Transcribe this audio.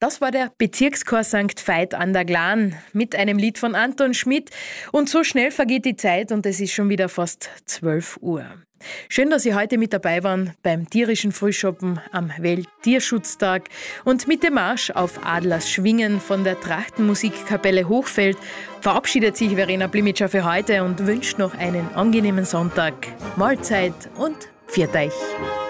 Das war der Bezirkschor St. Veit an der Glan mit einem Lied von Anton Schmidt. Und so schnell vergeht die Zeit und es ist schon wieder fast 12 Uhr. Schön, dass Sie heute mit dabei waren beim tierischen Frühschoppen am Welttierschutztag. Und mit dem Marsch auf Adlers Schwingen von der Trachtenmusikkapelle Hochfeld verabschiedet sich Verena Blimitscher für heute und wünscht noch einen angenehmen Sonntag. Mahlzeit und pfiat euch!